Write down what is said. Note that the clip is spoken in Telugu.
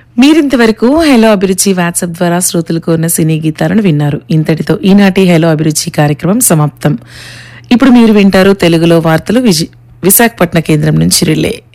మీరింతవరకు హలో అభిరుచి వాట్సాప్ ద్వారా శ్రోతలు కోరిన సినీ గీతాలను విన్నారు. ఇంతటితో ఈనాటి హలో అభిరుచి కార్యక్రమం సమాప్తం. ఇప్పుడు మీరు వింటారు తెలుగులో వార్తలు విశాఖపట్నం కేంద్రం నుంచి రిలే.